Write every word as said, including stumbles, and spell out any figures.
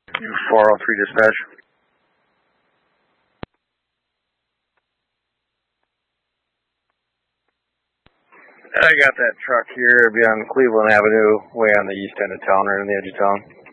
four oh three dispatch. I got that truck here. It'll be on Cleveland Avenue, way on the east end of town, right on the edge of town.